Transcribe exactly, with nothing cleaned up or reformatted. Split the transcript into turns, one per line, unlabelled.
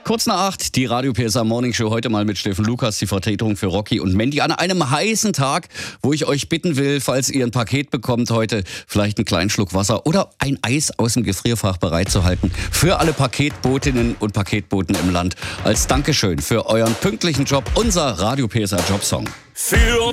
Kurz nach acht, die Radio P S A Morning Show, heute mal mit Steffen Lukas, die Vertretung für Rocky und Mandy an einem heißen Tag, wo ich euch bitten will, falls ihr ein Paket bekommt heute, vielleicht einen kleinen Schluck Wasser oder ein Eis aus dem Gefrierfach bereitzuhalten für alle Paketbotinnen und Paketboten im Land. Als Dankeschön für euren pünktlichen Job, unser Radio P S A Jobsong.
Für